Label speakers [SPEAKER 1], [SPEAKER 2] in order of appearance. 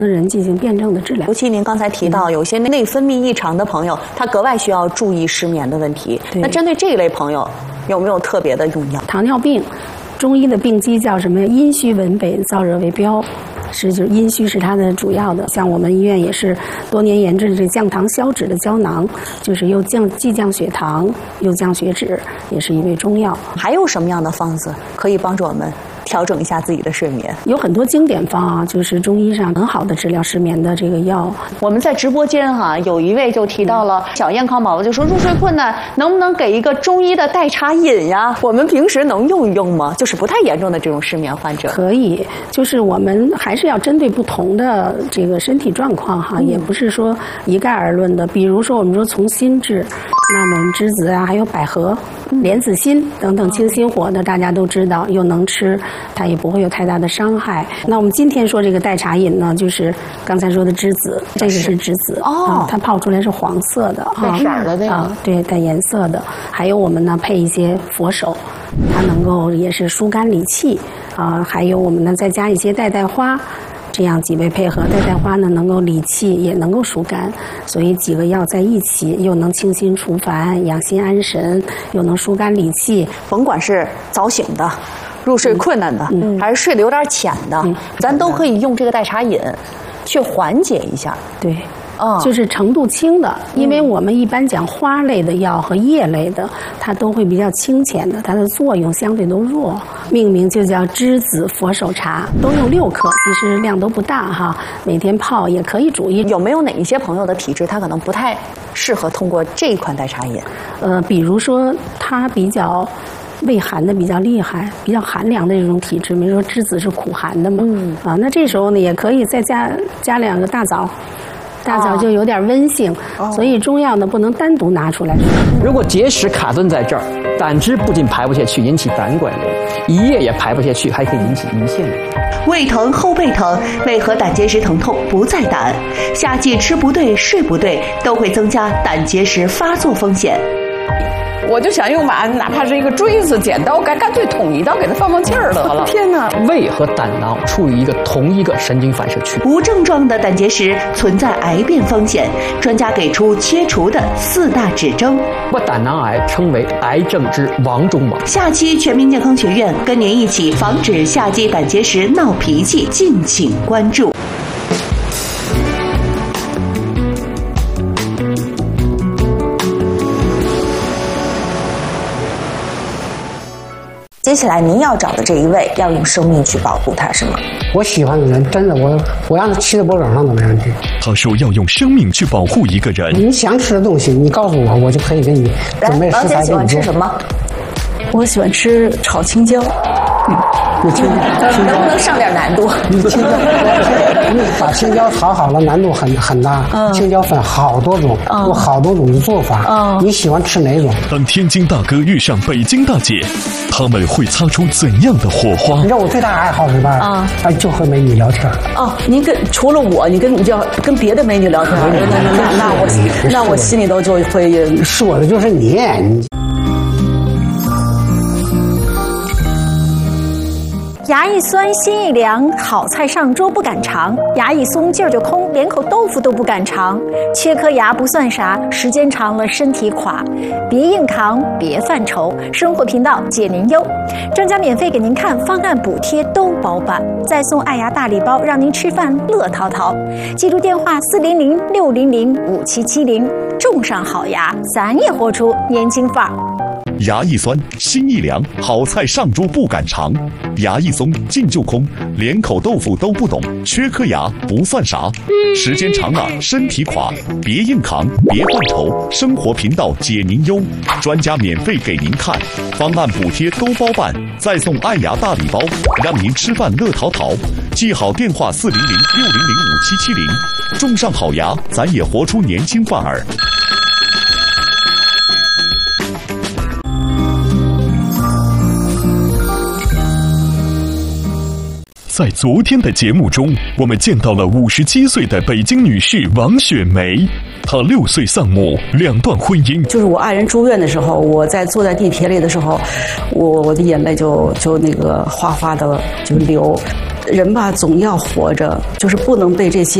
[SPEAKER 1] 人进行辩证的治疗。
[SPEAKER 2] 尤其您刚才提到，有些内分泌异常的朋友，他格外需要注意失眠的问题。那针对这一类朋友，有没有特别的用药？
[SPEAKER 1] 糖尿病，中医的病机叫什么呀？阴虚文本，燥热为标。就是阴虚是它的主要的，像我们医院也是多年研制这降糖消脂的胶囊，就是既降血糖又降血脂，也是一味中药。
[SPEAKER 2] 还有什么样的方子可以帮助我们调整一下自己的睡眠？
[SPEAKER 1] 有很多经典方啊，就是中医上很好的治疗失眠的这个药。
[SPEAKER 2] 我们在直播间有一位就提到了小燕康宝宝，就说入睡困难，能不能给一个中医的代茶饮呀？我们平时能用一用吗？就是不太严重的这种失眠患者。
[SPEAKER 1] 可以，就是我们还是要针对不同的这个身体状况也不是说一概而论的。比如说我们说从心治，那么我们栀子啊，还有百合、莲子心等等清心火的，大家都知道，又能吃，它也不会有太大的伤害。那我们今天说这个代茶饮呢，就是刚才说的栀子，这个是栀子它泡出来是黄色的
[SPEAKER 2] 带色的那个
[SPEAKER 1] 对，带颜色的。还有我们呢配一些佛手，它能够也是疏肝理气还有我们呢再加一些代花。这样几味配合，代花呢能够理气，也能够疏肝，所以几个药在一起，又能清心除烦、养心安神，又能疏肝理气。
[SPEAKER 2] 甭管是早醒的、入睡困难的，还是睡得有点浅的，咱都可以用这个代茶饮去缓解一下。
[SPEAKER 1] 对。就是程度轻的，因为我们一般讲花类的药和叶类的，它都会比较清浅的，它的作用相对都弱。命名就叫栀子佛手茶，都用6克，其实量都不大每天泡也可以煮一。
[SPEAKER 2] 有没有哪一些朋友的体质，他可能不太适合通过这一款代茶饮？
[SPEAKER 1] 比如说他比较胃寒的比较厉害，比较寒凉的这种体质，比如说栀子是苦寒的嘛，那这时候呢也可以再加2个大枣。大枣就有点温性，所以中药呢不能单独拿出来。
[SPEAKER 3] 如果结石卡顿在这儿，胆汁不仅排不下去，引起胆管炎；一夜也排不下去，还可以引起胰腺炎。
[SPEAKER 4] 胃疼、后背疼，为何胆结石疼痛不在胆？夏季吃不对、睡不对，都会增加胆结石发作风险。
[SPEAKER 5] 我就想用把哪怕是一个锥子、剪刀，干脆捅一刀给它放气儿得了。
[SPEAKER 2] 天哪！
[SPEAKER 3] 胃和胆囊处于同一个神经反射区。
[SPEAKER 4] 无症状的胆结石存在癌变风险，专家给出切除的4大指征。
[SPEAKER 3] 把胆囊癌称为癌症之王中王。
[SPEAKER 4] 下期全民健康学院跟您一起防止夏季胆结石闹脾气，敬请关注。
[SPEAKER 2] 接下来您要找的这一位，要用生命去保护他，是吗？
[SPEAKER 6] 我喜欢的人，真的，我让他骑在脖梗上都没问题。
[SPEAKER 7] 他说要用生命去保护一个人。
[SPEAKER 6] 你想吃的东西，你告诉我，我就可以给你准备食材。
[SPEAKER 2] 王姐喜欢吃什么？
[SPEAKER 8] 我喜欢吃炒青椒。
[SPEAKER 2] 能不能上点难度？
[SPEAKER 6] 你青椒，你把青椒炒好了，难度很大。青椒分好多种，有好多种的做法。你喜欢吃哪种？
[SPEAKER 7] 当天津大哥遇上北京大姐，他们会擦出怎样的火花？
[SPEAKER 6] 你知道我最大爱好是吧？就和美女聊天。
[SPEAKER 8] 您除了我，你就要跟别的美女聊天。那我心里头就会
[SPEAKER 6] 说的就是你。
[SPEAKER 9] 牙一酸心一凉，好菜上桌不敢尝；牙一松劲儿就空，连口豆腐都不敢尝。缺颗牙不算啥，时间长了身体垮。别硬扛，别犯愁，生活频道解您忧。专家免费给您看方案补贴都包办，再送爱牙大礼包，让您吃饭乐淘淘。记住电话400-600-5770，种上好牙，咱也活出年轻范儿。
[SPEAKER 7] 牙一酸心一凉，好菜上桌不敢尝；牙一松劲就空，连口豆腐都不懂。缺颗牙不算啥，时间长了身体垮。别硬扛，别犯愁，生活频道解您忧。专家免费给您看，方案补贴都包办，再送爱牙大礼包，让您吃饭乐淘淘。记好电话400-600-5770，种上好牙，咱也活出年轻范儿。在昨天的节目中，我们见到了57岁的北京女士王雪梅。她6岁丧母，2段婚姻。
[SPEAKER 8] 就是我爱人住院的时候，我坐在地铁里的时候，我的眼泪就那个哗哗的就流。 人吧总要活着，就是不能被这些